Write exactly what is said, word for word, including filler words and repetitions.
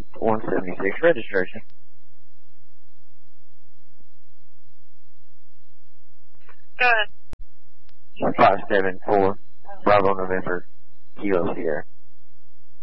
one seventy-six registration. Go ahead. five seven four, Bravo November, Kilo Sierra.